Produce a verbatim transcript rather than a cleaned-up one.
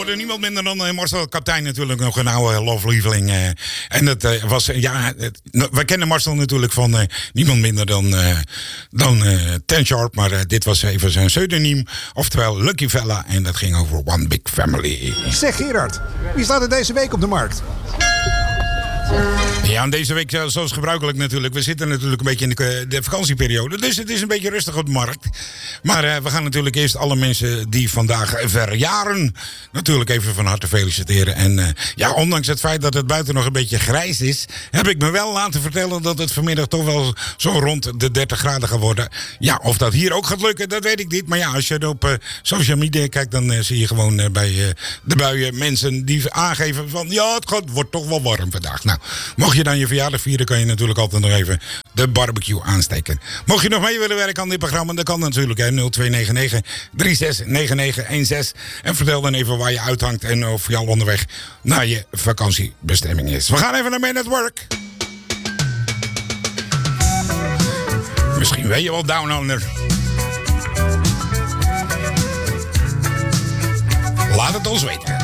hoorde niemand minder dan uh, Marcel Kaptein, natuurlijk nog een oude lovelieveling. Uh, en dat uh, was, uh, ja, het, no, we kennen Marcel natuurlijk van uh, niemand minder dan, uh, dan uh, Ten Sharp. Maar uh, dit was even zijn pseudoniem, oftewel Lucky Fella. En dat ging over One Big Family. Zeg Gerard, wie staat er deze week op de markt? Ja, en deze week zoals gebruikelijk natuurlijk. We zitten natuurlijk een beetje in de, de vakantieperiode. Dus het is een beetje rustig op de markt. Maar uh, we gaan natuurlijk eerst alle mensen die vandaag verjaren natuurlijk even van harte feliciteren. En uh, ja, ondanks het feit dat het buiten nog een beetje grijs is, heb ik me wel laten vertellen dat het vanmiddag toch wel zo rond de dertig graden gaat worden. Ja, of dat hier ook gaat lukken, dat weet ik niet. Maar ja, als je op uh, social media kijkt, dan uh, zie je gewoon uh, bij uh, de buien mensen die aangeven van ja, het gaat, wordt toch wel warm vandaag. Nou, mocht je dan je verjaardag vieren, kan je natuurlijk altijd nog even de barbecue aansteken. Mocht je nog mee willen werken aan dit programma, dan kan natuurlijk hè, nul twee negen negen drie zes negen negen een zes. En vertel dan even waar je uithangt en of je al onderweg naar je vakantiebestemming is. We gaan even naar Man at Work. Misschien weet je wel Down Under. Laat het ons weten.